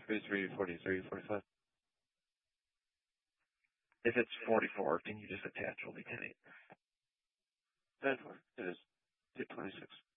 43, 43, 45. If it's 44, can you just attach only 10.8? That works. It is 226.